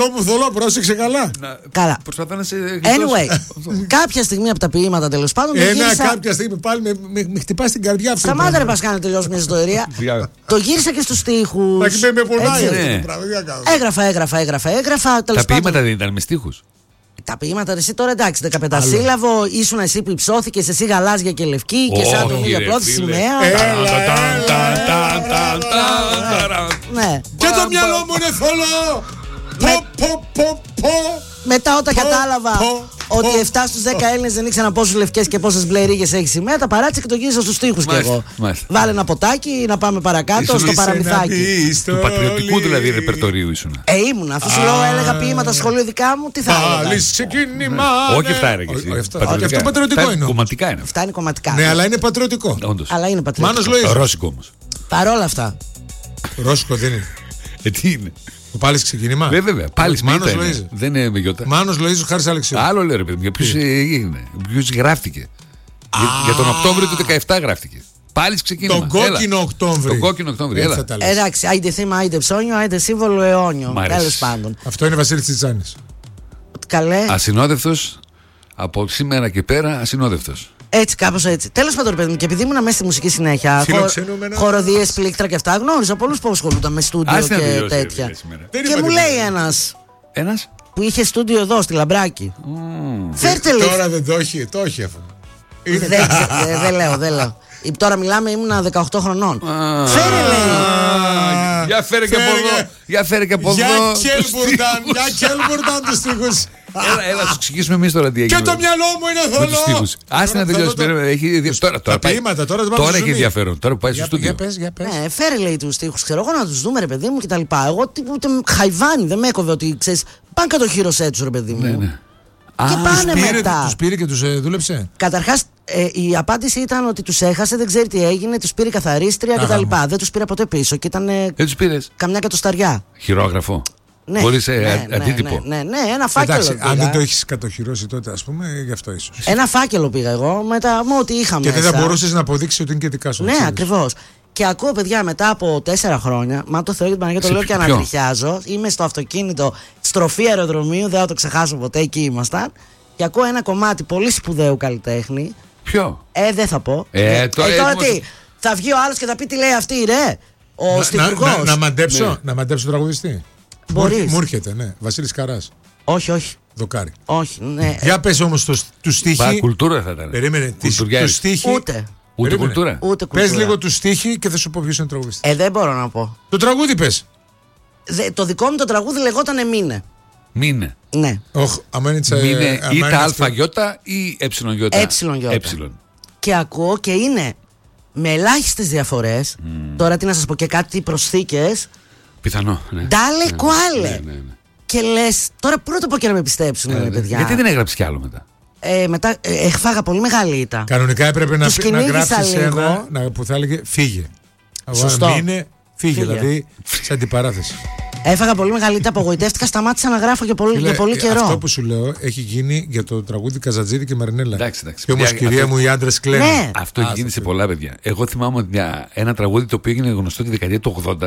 Το μπουθολό, πρόσεξε καλά. Καλά. Προσπαθώ να σε. Anyway, κάποια στιγμή από τα ποίηματα τέλος πάντων. Κάποια στιγμή πάλι με χτυπάει στην καρδιά αυτό. Σταμάτα ρε Πασχά να τελειώσει μια ιστορία. Το γύρισα και στους στίχους. Με πονάει αυτό το πράγμα. Έγραφα. Τα ποίηματα δεν ήταν με στίχους. Τα ποίηματα, εσύ τώρα εντάξει, 15 σύλλαβο, ήσουν εσύ που υψώθηκες, εσύ γαλάζια και λευκή και σαν τον ίδιο απλό τη σημαία. Ναι. Και το μυαλό μου είναι θολό. Μετά όταν κατάλαβα ότι 7 στους 10 Έλληνες δεν ήξεραν πόσους λευκές και πόσες μπλε ρίγες έχει σημαία, τα παράτησα και το γύρισα στους τοίχους κι εγώ. Βάλε ένα ποτάκι να πάμε παρακάτω στο παραμυθάκι. Του πατριωτικού δηλαδή ρεπερτορίου ήσουν. Ήμουν, αφού σου λέω έλεγα ποίηματα σχολείο δικά μου, τι θα έλεγα. Ξεκίνημα. Όχι αυτά έλεγε. Αυτό πατριωτικό είναι. Κομματικά είναι. Αυτά είναι κομματικά. Ναι, αλλά είναι πατριωτικό. Αλλά είναι πατριωτικό. Ρώσικο όμως. Παρόλα αυτά. Ρώσικο δεν είναι. Τι είναι. Το πάλι ξεκίνημα. Βέβαια, πάλι Μάνος Λοΐζου. Δεν είναι με γιώτα. Μάνος Λοΐζου, Χάρης Αλεξίου. Άλλο λέω ρε παιδί, ποιος γράφτηκε. Για τον Οκτώβριο του 17 γράφτηκε. Πάλι ξεκίνημα. Τον κόκκινο Οκτώβριο. Τον κόκκινο Οκτώβριο, έλα. Εντάξει, άιντε θύμα, άιντε ψώνιο, άιντε σύμβολο αιώνιο. Τέλος πάντων. Αυτό είναι Βασίλης Τσιτσάνης. Καλέ. Ασυνόδευτος, από σήμερα και πέρα ασυνόδευτος. Έτσι, κάπως έτσι. Τέλος πάντων, παιδί μου, και επειδή ήμουν μέσα στη μουσική συνέχεια, χοροδίες, πλήκτρα και αυτά, γνώρισα πολλούς που ασχολούνταν με στούντιο και τέτοια. Και μου λέει ένας που είχε στούντιο εδώ, στη Λαμπράκη. Φέρτε λέει. Τώρα δεν το έχει, το έχει αυτό. Δεν λέω. Τώρα μιλάμε, ήμουνα 18 χρονών. Φέρε λέει. Για φέρε και από εδώ. Για φέρε και από εδώ. Για Κέλμπουρνταν τους στίχους. Έλα, σου εξηγήσουμε εμείς τώρα τι έγινε. Και το μυαλό μου είναι θολό. Άσε να τελειώσει. Τώρα έχει ενδιαφέρον. Τώρα που πάει στο στούντιο. Φέρε λέει τους στίχους, ξέρω εγώ να τους δούμε ρε παιδί μου κτλ. Εγώ ούτε χαϊβάνι, δεν με έκοβε ότι ξέρεις. Πάνε κατοχύρωσέ τους ρε παιδί μου. Και πάνε μετά. Τους πήρε και τους δούλεψε. Καταρχάς η απάντηση ήταν ότι τους έχασε, δεν ξέρει τι έγινε, τους πήρε καθαρίστρια κτλ. Δεν τους πήρε ποτέ πίσω και ήταν καμιά κατοσταριά. Χειρόγραφο. Χωρίς αντίτυπο. Ναι, ένα φάκελο. Εντάξει, αν δεν το έχεις κατοχυρώσει τότε, ας πούμε, γι' αυτό ίσως. Ένα φάκελο πήγα εγώ μετά με ό,τι είχα μέσα. Και δεν θα μπορούσες να αποδείξεις ότι είναι και δικά σου. Ναι, ακριβώς. Και ακούω παιδιά μετά από 4 χρόνια, μα το θεωρώ και το λέω και ανατριχιάζω. Είμαι στο αυτοκίνητο, στροφή αεροδρομίου, δεν θα το ξεχάσω ποτέ, εκεί ήμασταν. Και ακούω ένα κομμάτι πολύ σπουδαίου καλλιτέχνη. Ποιο? Δεν θα πω. Τώρα τι, θα βγει ο άλλος και θα πει τι λέει αυτή, ρε. Ο στιχουργός. Να μαντέψω τον τραγουδιστή. Μπορείς. Μου έρχεται, ναι. Βασίλης Καράς. Όχι. Δοκάρι. Όχι, ναι. Για πες όμως του στίχη. Κουλτούρα θα ήταν. Περίμενε. Του στίχη. Ούτε κουλτούρα. Πες λίγο του στίχη και θα σου πω ποιος είναι ο τραγουδιστής. Δεν μπορώ να πω. Το τραγούδι πες. Το δικό μου το τραγούδι λεγότανε Μήνε. Μήνε. Ναι. Μήνε είτε ΑΙ ή ΕΙ. Και ακούω και είναι με ελάχιστες διαφορές. Τώρα τι να σας πω και κάτι προσθήκες. Πιθανό. Ντάλε κουάλε. Και λες, τώρα πού να το πω και να με πιστέψουν, παιδιά. Γιατί δεν έγραψες κι άλλο μετά. Μετά φάγα πολύ μεγάλη ήττα. Κανονικά έπρεπε να γράψεις ένα που θα έλεγε φύγε. Σωστό. Μήνε, φύγε, δηλαδή σε αντιπαράθεση. Έφαγα πολύ μεγάλη ήττα, απογοητεύτηκα, σταμάτησα να γράφω για πολύ καιρό. Αυτό που σου λέω έχει γίνει για το τραγούδι Καζατζίδη και Μαρινέλα. Εντάξει. Και όμως κυρία μου οι άντρες κλαίνουν. Ναι. Αυτό έχει γίνει σε πολλά παιδιά. Εγώ θυμάμαι ότι ένα τραγούδι το οποίο έγινε γνωστό τη δεκαετία του 80,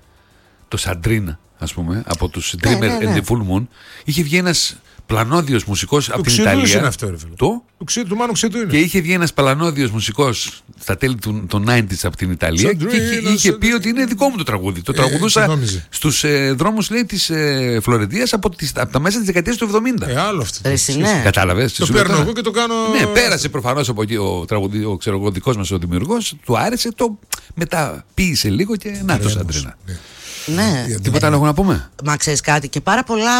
το Σαντρίνα, ας πούμε, από τους Dreamer and the Full Moon, είχε βγει ένας πλανόδιος μουσικός από την Ιταλία. Είναι αυτό, ρε φίλε. Του Μάνου Ξετού είναι. Και είχε βγει ένας πλανόδιος μουσικός στα τέλη των 90s από την Ιταλία και είχε πει ότι είναι δικό μου το τραγούδι. Το τραγουδούσα στους δρόμους, λέει, της Φλωρεντίας από τα μέσα της δεκαετίας του 70. Άλλο αυτό. Κατάλαβες. Το παίρνω εγώ και το κάνω. Ναι, πέρασε προφανώς από εκεί ο δικός μας ο δημιουργός, του άρεσε, το μεταποίησε λίγο και να το Σαντρίνα. Ναι. Τίποτα άλλο να πούμε. Μα ξέρεις κάτι, και πάρα πολλά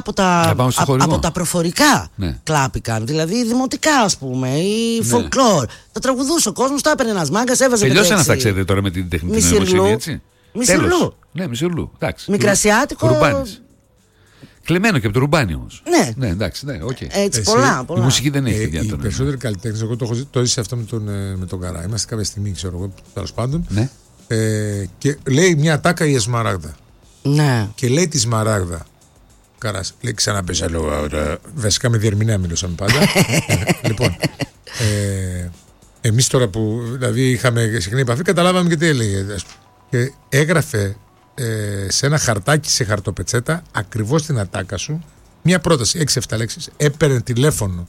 από τα προφορικά κλάπηκαν. Δηλαδή δημοτικά, ας πούμε, ή folklore. Τα τραγουδούσε ο κόσμος, τα έπαιρνε ένας μάγκας, έβαζε. Τελειώσαν αυτά, ξέρετε, τώρα με την τεχνητή νοημοσύνη, έτσι. Μισηρλού. Ναι, Μισηρλού. Μικρασιάτικο. Ρουμπάνης. Κλεμμένο και από το Ρουμπάνι όμως. Ναι, εντάξει, ναι, οκ. Έτσι, πολλά. Η μουσική δεν έχει ιδιαίτερα. Οι περισσότεροι καλλιτέχνες, εγώ το ζήσα αυτό με τον Καρά. Είμαστε κάποια στιγμή, ξέρω εγώ, τέλος πάντων. Και λέει μια τάκα η Εσμαράγδα. Ναι. Και λέει τη Σμαράγδα. Καράς, λέει ξαναπες άλλο. Βασικά με διερμηνέα μιλούσαμε πάντα. Λοιπόν, εμείς τώρα που δηλαδή είχαμε συχνή επαφή, καταλάβαμε και τι έλεγε. Και έγραφε σε ένα χαρτάκι, σε χαρτοπετσέτα, ακριβώς την ατάκα σου, μια πρόταση, 6-7 λέξεις, έπαιρνε τηλέφωνο.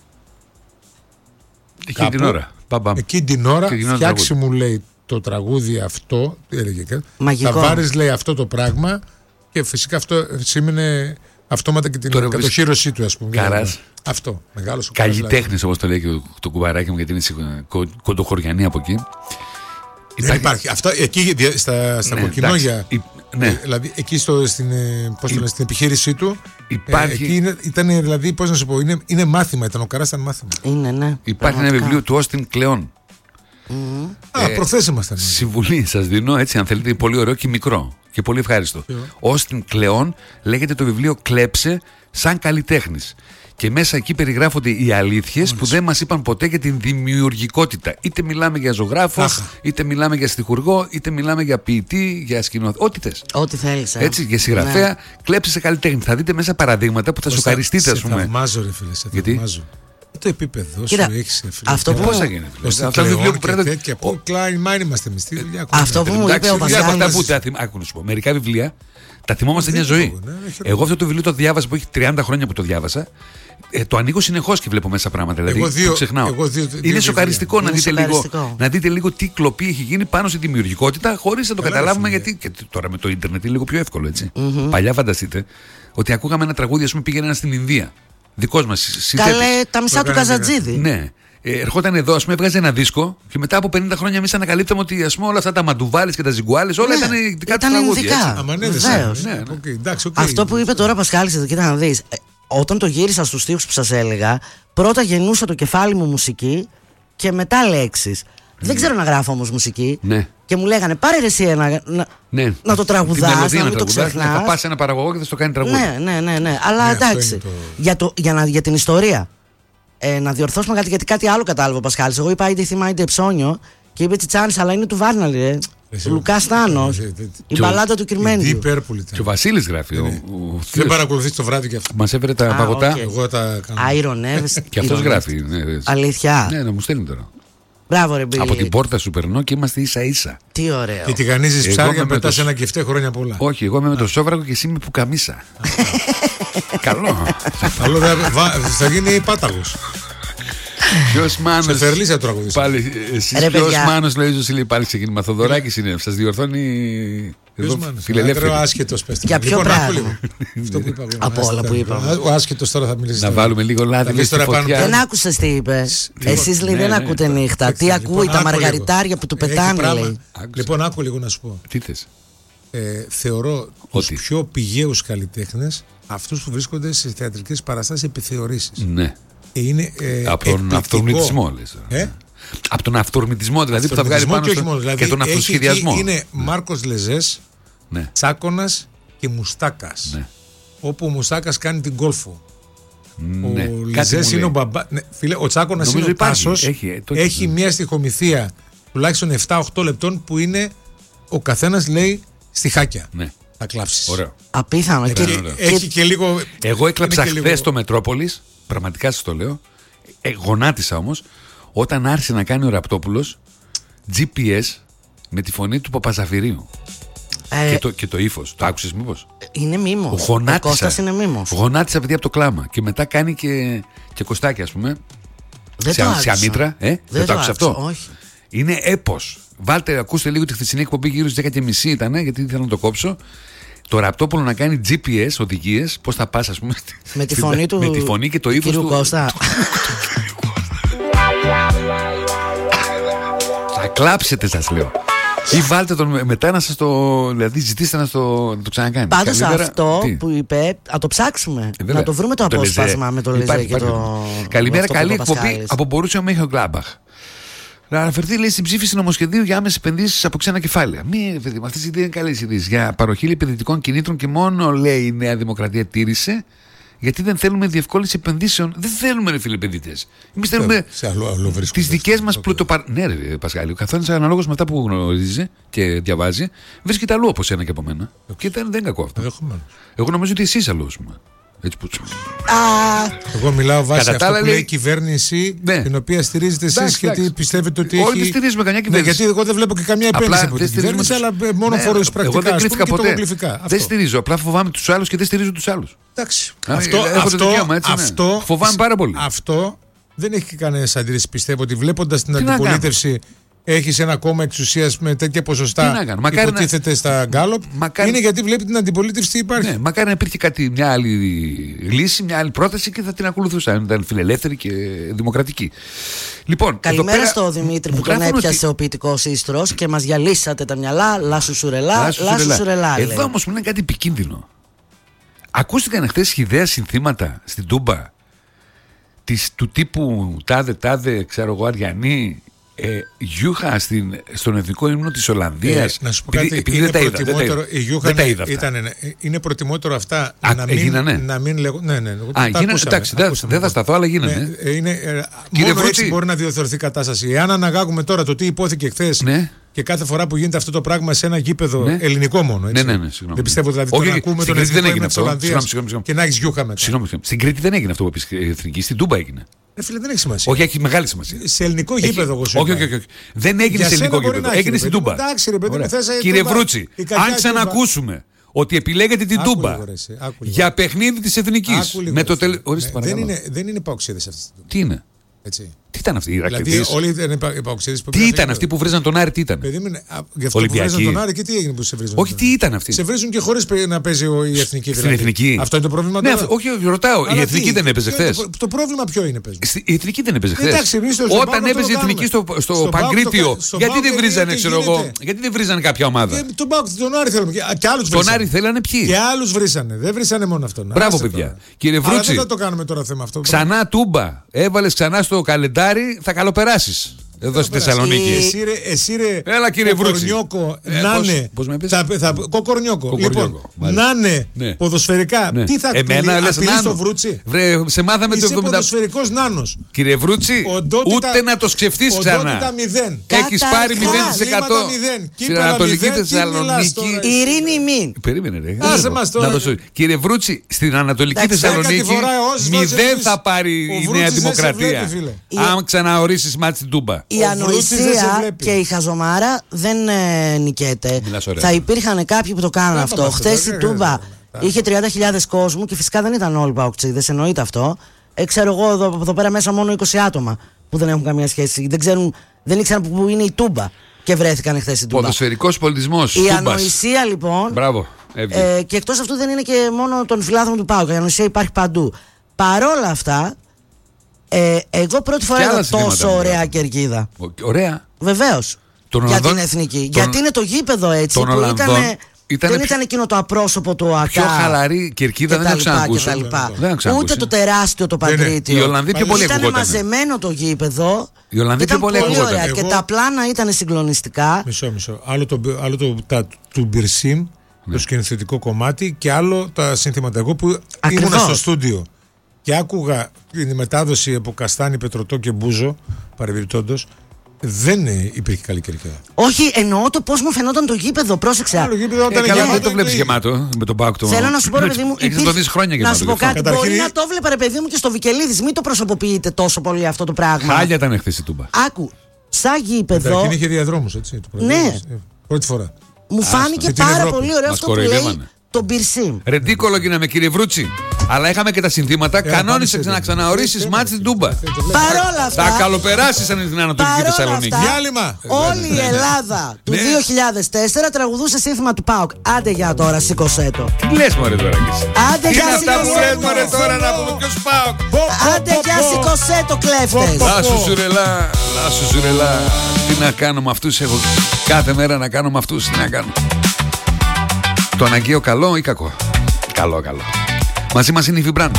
Εκείνη την ώρα. Εκείνη την ώρα, φτιάξει μου, λέει, το τραγούδι αυτό, έλεγε κάτι. Θα βάλεις, λέει, αυτό το πράγμα και φυσικά αυτό σήμαινε αυτόματα και την κατοχύρωσή του, ας πούμε. Καράς. Αυτό. Μεγάλος ο καλλιτέχνης, όπως το λέει και το κουμπαράκι μου, γιατί είναι κοντοχωριανή από εκεί. Δεν υπάρχει. Αυτό εκεί στα κοκκινόγια. Ναι. Δηλαδή εκεί στην επιχείρησή του. Υπάρχει... Εκεί ήταν, δηλαδή, πώς να σου πω, είναι μάθημα. Ήταν ο Καράς, ήταν μάθημα. Είναι, ναι. Υπάρχει ένα βιβλίο του Όστιν Κλεόν. Προχθές ήμασταν. Συμβουλή σας δίνω, έτσι, αν θέλετε, πολύ ωραίο και μικρό. Και πολύ ευχάριστο. Όστιν Κλεόν λέγεται το βιβλίο «Κλέψε σαν καλλιτέχνης». Και μέσα εκεί περιγράφονται οι αλήθειες που δεν μας είπαν ποτέ για την δημιουργικότητα. Είτε μιλάμε για ζωγράφο, είτε μιλάμε για στιχουργό, είτε μιλάμε για ποιητή, για σκηνοθέτη. Ό,τι θες. Ό,τι θέλεις. Έτσι, για συγγραφέα, κλέψε σε καλλιτέχνη. Θα δείτε μέσα παραδείγματα που θα σοκαριστείτε, ας πούμε. Σε θαυμάζω, ρε φίλε. Γιατί? Το επίπεδο σου έχεις, φίλε. Αυτό πώς θα γίνει. Αυτό το βιβλίο που πρέπει να. Πού κλάιν είμαστε εμείς. Αυτό που μου είπε ο Πασχάλης. Άκου να σου πω. Μερικά βιβλία τα θυμόμαστε μια ζωή. Εγώ αυτό το βιβλίο το διάβασα που έχει 30 χρόνια που το διάβασα. Το ανοίγω συνεχώς και βλέπω μέσα πράγματα. Δηλαδή το ξεχνάω. Είναι σοκαριστικό να δείτε λίγο τι κλοπή έχει γίνει πάνω στη δημιουργικότητα χωρίς να το καταλάβουμε. Γιατί και τώρα με το ίντερνετ είναι λίγο πιο εύκολο, έτσι. Παλιά φανταστείτε ότι ακούγαμε ένα τραγούδι, ας πούμε, πήγαινε ένα στην Ινδία. Δικός μας συνθέτης. Καλέ, τα μισά του Καζατζίδη. Ναι. Ερχόταν εδώ, ας πούμε, έβγαζε ένα δίσκο και μετά από 50 χρόνια εμείς ανακαλύπταμε ότι, ας πούμε, όλα αυτά τα μαντουβάλες και τα ζιγκουάλες όλα ήταν δικά του τραγούδια. Βεβαίως. Αυτό που είπε τώρα ο Πασχάλης εδώ, κοίτα να δεις. Όταν το γύρισα στους στίχους που σας έλεγα, πρώτα γεννούσα το κεφάλι μου μουσική και μετά λέξεις. Δεν ξέρω να γράφω όμως μουσική. Ναι. Και μου λέγανε πάρε ρε εσύ να το τραγουδάς, να μην το ξεχνάς. Θα πας σε ένα παραγωγό και θα στο κάνει τραγούδι. Ναι. Αλλά εντάξει. Για την ιστορία. Να διορθώσουμε κάτι, γιατί κάτι άλλο κατάλαβε ο Πασχάλης. Εγώ είπα είτε θύμα είτε ψώνιο και είπε Τσιτσάνης, αλλά είναι του Βάρναλη. Του Λουκά Τάνος. Η μπαλάτα του Κυρμένιου. Και ο Βασίλης γράφει. Δεν παρακολουθείς το βράδυ και αυτό. Μας έφερε τα παγωτά. Εγώ τα κάνω. Άιρονεύεις. Και αυτός γράφει. Αλήθεια. Ναι, να μου στέλνει τώρα. Μπράβο, ρε Μπίλη. Από την πόρτα σου περνώ και είμαστε ίσα-ίσα. Τι ωραίο. Και τηγανίζεις ψάρια μετά σε ένα κεφτέ, χρόνια πολλά. Όχι, εγώ είμαι με το Σόβρακο και εσύ με πουκαμίσα. Καλό. Θα γίνει πάταγος. Ποιος Μάνος. Σε Φερλίζα τραγουδίς. Πάλι εσείς ποιος Μάνος, λέει ο Ζωσίλη, πάλι ξεκίνημα. Θοδωράκης είναι. Σας διορθώνει. Φιλελεύθερη. Ο άσχετος πες. Για ποιο πράγμα. Από όλα που είπαμε. Ο άσχετος τώρα θα μιλήσει. Να βάλουμε λίγο λάδι στη φωτιά. Δεν άκουσες τι είπε. Εσείς λέει δεν ακούτε νύχτα. Τι ακούει τα μαργαριτάρια που του πετάνε, λέει. Λοιπόν, άκου λίγο να σου πω. Τι θες. Θεωρώ τους πιο πηγαίους καλλιτέχνες αυτούς που βρίσκονται σε θεατρικές παραστάσεις επιθεωρήσεις. Ναι. Από τον αυτορμητισμό, λες. Από τον αυτορμητισμό, δηλαδή που θα βγάλει πάνω και τον αυτοσχεδιασμό. Είναι Μάρκος Λεζές, Τσάκωνας και Μουστάκας. Ναι. Όπου ο Μουστάκας κάνει την κόλφο. Ναι. Ο Λεζές είναι ο μπαμπά. Ναι, φίλε, ο Τσάκωνας είναι ο Τάσος. Έχει μια στιχομυθία τουλάχιστον 7-8 λεπτών που είναι ο καθένας λέει στιχάκια. Ναι. Θα κλάψεις. Ωραίο. Απίθανο. Έχει και λίγο. Εγώ έκλαψα χθες στο Μετρόπολης. Πραγματικά σας το λέω. Γονάτισα όμως όταν άρχισε να κάνει ο Ραπτόπουλος GPS με τη φωνή του Παπαζαφυρίου. Και το ύφος. Το άκουσες μήπως? Είναι μήμος. Ο Κώστας είναι μήμος. Γονάτισα παιδιά από το κλάμα. Και μετά κάνει και κοστάκι, ας πούμε. Σε αμήτρα. Δεν το άκουσες αυτό? Όχι. Είναι έπος. Βάλτε, ακούστε λίγο τη χθεσινή εκπομπή γύρω στις 10:30 ήταν, γιατί ήθελα να το κόψω. Το Ραπτόπουλο να κάνει GPS οδηγίες, πώς θα πας, ας πούμε. Με τη φωνή του. Με τη φωνή και το ύφος του Κώστα. Θα κλάψετε, σας λέω. Ή βάλτε τον μετά να σας το. Δηλαδή, ζητήστε να το ξανακάνει. Πάντως αυτό που είπε, να το ψάξουμε. Να το βρούμε το απόσπασμα με το Λεζέ και το. Καλημέρα, καλή εκπομπή από Μπορούσιο Μέχιο-Γκλάμπαχ. Να αναφερθεί, λέει, στην ψήφιση νομοσχεδίου για άμεσες επενδύσεις από ξένα κεφάλαια. Μην, παιδί, αυτές οι είναι καλές ιδέες. Για παροχή επενδυτικών κινήτρων και μόνο, λέει, η Νέα Δημοκρατία τήρησε, γιατί δεν θέλουμε διευκόλυνση επενδύσεων. Δεν θέλουμε, ρε φίλε, επενδυτές. Εμείς θέλουμε τις δικές μας πλουτοπαραγωγές. Ναι, ρε Πασχάλη, ο καθένας αναλόγως με αυτά που γνωρίζει και διαβάζει, βρίσκεται αλλού από σένα και από μένα. Και δεν είναι κακό αυτό. Εγώ νομίζω ότι εσείς αλλού, ας πούμε. Έτσι που... Εγώ μιλάω βάσει αυτό που λέει η κυβέρνηση, την οποία στηρίζετε εσείς, γιατί πιστεύετε ότι όχι, δεν στηρίζουμε καμιά κυβέρνηση. Γιατί εγώ δεν βλέπω και καμιά επένδυση από την κυβέρνηση, αλλά μόνο φοροεισπρακτικά. Εγώ δεν κρίθηκα ποτέ. Δεν στηρίζω. Απλά φοβάμαι τους άλλους και δεν στηρίζω τους άλλους. Εντάξει. Αυτό φοβάμαι πάρα πολύ. Αυτό δεν έχει κανένας αντίρρηση. Πιστεύω ότι βλέποντας την αντιπολίτευση. Έχεις ένα κόμμα εξουσίας με τέτοια ποσοστά υποτίθεται στα γκάλοπ. Είναι γιατί βλέπει την αντιπολίτευση τι υπάρχει. Ναι, μακάρι να υπήρχε μια άλλη λύση, μια άλλη πρόταση και θα την ακολουθούσα. Αν ήταν φιλελεύθερη και δημοκρατική. Λοιπόν, καλημέρα στο Δημήτρη που τον έπιασε ο ποιητικός Ίστρος και μας γυαλίσατε τα μυαλά. Λάσου σουρελά, λάσου σουρελά. Εδώ όμως μου λένε κάτι επικίνδυνο. Ακούστηκαν χθες ιδέα συνθήματα στην Τούμπα του τύπου τάδε, ξέρω εγώ, Αριανή. Γιούχα στον εθνικό ύμνο της Ολλανδίας. Να σου πω κάτι, είναι προτιμότερο αυτά να μην λέγω. Ναι, εντάξει, δεν θα σταθώ, αλλά γίνανε. Μόνο έτσι μπορεί να διορθωθεί η κατάσταση. Εάν αναγάγουμε τώρα το τι υπόθηκε χθες και κάθε φορά που γίνεται αυτό το πράγμα σε ένα γήπεδο ελληνικό μόνο. Δεν πιστεύω δηλαδή ότι ακούμε τον εθνικό ύμνο της Ολλανδίας και να έχεις Γιούχα μετά. Στην Κρήτη δεν έγινε αυτό που είπες η εθνική, στην Τούμπα έγινε. Φίλε, δεν έχει σημασία. Όχι, έχει μεγάλη σημασία. Σε ελληνικό γήπεδο, εγώ σου είπα. Όχι. Δεν έγινε σε ελληνικό γήπεδο. Έγινε στην Τούμπα. Κύριε Βρούτσι, αν ξανακούσουμε ότι επιλέγετε την Τούμπα για παιχνίδι της εθνικής. Δεν είναι παοξίδες αυτή. Τι είναι? Τι ήταν αυτοί οι Ηρακλήδες? Δηλαδή όλοι ήταν υπαοξίδες. Τι ήταν αυτοί που βρίζαν τον Άρη, τι ήταν? Γι' αυτό που βρίζαν τον Άρη και τι έγινε που σε βρίζαν? Όχι, τι ήταν αυτοί? Σε βρίζουν και χωρίς να παίζει η εθνική. Στην εθνική. Αυτό είναι το πρόβλημα. Ναι, όχι, ρωτάω. Η εθνική δεν έπαιζε χθες? Το πρόβλημα ποιο είναι? Η εθνική δεν έπαιζε χθες? Όταν έπαιζε η εθνική στο Παγκρίτιο, γιατί δεν βρίζανε, ξέρω εγώ, γιατί δεν βρίζανε κάποια ομάδα? Τον Άρη θέλουμε. Τον Άρη θέλανε ποιοι? Και άλλους βρίσανε. Δεν βρίσανε μόνο αυτόν. Μπράβο, παιδιά. Κύριε Βρούτσι, δεν το κάνουμε τώρα θέμα αυτό. Ξανά Τούμπα. Έβαλες ξανά στο καλεντάρι, θα καλοπεράσεις. Εδώ στη Θεσσαλονίκη. Εσύ ρε. Έλα κύριε Βρούτσι. Κοκορνιόκο, να είναι. Πώς με είπες? Κοκορνιόκο. Λοιπόν, να είναι ποδοσφαιρικά. Τι θα απειλεί στο Βρούτσι? Σε μάθαμε το 70. Είσαι ποδοσφαιρικός νάνος. Κύριε Βρούτσι, ούτε να το σκεφτείς ξανά. Έχεις πάρει 0%. Στην Ανατολική Θεσσαλονίκη. Ειρήνη μην. Περίμενε ρε. Άσε Κύριε Βρούτσι, στην Ανατολική Θεσσαλονίκη 0 θα πάρει η Νέα Δημοκρατία. Αν ξαναορίσεις μάτι στην Τούμπα. Η ανοησία και η χαζομάρα δεν νικέται. Θα υπήρχαν κάποιοι που το κάνουν αυτό. Χθες η Τούμπα είχε 30.000 κόσμου και φυσικά δεν ήταν όλοι παοξίδες, εννοείται αυτό. Ξέρω εγώ εδώ πέρα μέσα μόνο 20 άτομα που δεν έχουν καμία σχέση. Δεν ήξεραν που είναι η Τούμπα και βρέθηκαν χθες στην Τούμπα. Ποδοσφαιρικός πολιτισμός. Η ανοησία λοιπόν. Μπράβο. Και εκτός αυτού δεν είναι και μόνο των φιλάθλων του ΠΑΟΚ. Η ανοησία υπάρχει παντού. Παρόλα αυτά. Εγώ πρώτη φορά είδα τόσο ωραία κερκίδα. Ωραία. Βεβαίως. Για την εθνική. Γιατί είναι το γήπεδο έτσι που δεν ήταν εκείνο το απρόσωπο του ΑΚΑ. Πιο χαλαρή κερκίδα δεν έχω ξανακούσει. Ούτε το τεράστιο το Παγκρίτιο. Οι Ολλανδοί πιο πολύ ακούγονταν. Ήταν μαζεμένο το γήπεδο. Οι Ολλανδοί πιο πολύ ακούγονταν. Και τα πλάνα ήταν συγκλονιστικά. Μισό. Άλλο του Μπιρσίμ, το σκηνοθετικό κομμάτι, και άλλο τα συνθήματα. Εγώ που ήμουν στο στούντιο και άκουγα την μετάδοση από Καστάνη, Πετρωτό και Μπούζο, παρεμπιπτόντως, δεν υπήρχε καλή κερκίδα. Όχι, εννοώ το πώς μου φαινόταν το γήπεδο. Πρόσεξα. Δεν το βλέπεις γεμάτο με τον ΠΑΟΚ. Θέλω να σου πω, ρε παιδί μου. Έχεις το δεις χρόνια γεμάτο. Να σου πω κάτι. Μπορεί να το βλέπα, ρε παιδί μου, και στο Βικελίδης. Μην το προσωποποιείτε τόσο πολύ αυτό το πράγμα. Χάλια ήταν χθες η Τούμπα. Άκου, σαν γήπεδο. Καταρχήν είχε διαδρόμους, έτσι. Ναι. Πρώτη φορά. Μου φάνηκε πάρα πολύ ωραίο αυτό που λέει το Μπιρσίμ. Ρεντίκολο γίναμε, κύριε Βρούτσι. Αλλά είχαμε και τα συνθήματα. Κανόνισε να ξαναορίσεις μάτς στην Τούμπα. Παρόλα αυτά. Θα καλοπεράσεις αν είναι στην Ανατολική Θεσσαλονίκη. Διάλειμμα. Όλη η Ελλάδα του 2004 τραγουδούσε σύνθημα του ΠΑΟΚ. Άντε για τώρα, σήκωσέ το. Τι λες μωρέ τώρα κι εσύ? Άντε για σήκωσέ το. Μωρέ τώρα να πούμε ποιος ΠΑΟΚ. Άντε για σήκωσέ το, κλέφτες. Λάσου σουρελά. Τι να κάνω με αυτούς, έχω κάθε μέρα να κάνω με αυτούς. Τι να κάνω? Το αναγκαίο καλό ή κακό? Καλό. Μαζί μας είναι η Βιμπράν.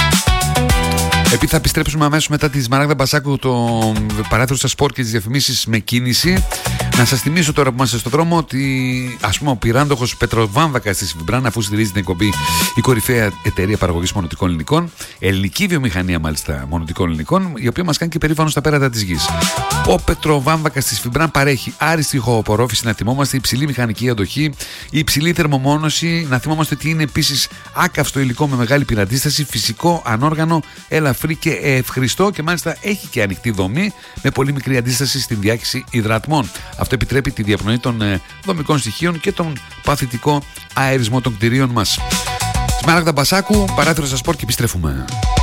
Επειδή θα επιστρέψουμε αμέσως μετά τη Σμαράγδα Μπασάκου, το παράθυρο στα σπορ και τις διαφημίσεις με κίνηση, Να σας θυμίσω τώρα που είμαστε στον δρόμο ότι ας πούμε ο πυράντοχος Πετροβάμβακας της Φιμπράν, αφού στηρίζει την εκπομπή η κορυφαία εταιρεία παραγωγής μονοτικών υλικών, ελληνική βιομηχανία μάλιστα μονοτικών υλικών, η οποία μας κάνει και περήφανο στα πέρατα της γης. Ο Πετροβάμβακας της Φιμπράν παρέχει άριστη ηχοαπορρόφηση, να θυμόμαστε, υψηλή μηχανική αντοχή, υψηλή θερμομόνωση, να θυμόμαστε ότι είναι επίσης άκαυστο υλικό με μεγάλη πυραντίσταση, φυσικό, ανόργανο, ελαφρύ και ευχριστό και μάλιστα έχει και ανοιχτή δομή με πολύ μικρή αντίσταση στην διάχυση υδρατμών. Αυτό επιτρέπει τη διαπνοή των δομικών στοιχείων και τον παθητικό αερισμό των κτηρίων μας. Σμάραγδα Μπασάκου, παράθυρο στα σπορ και επιστρέφουμε.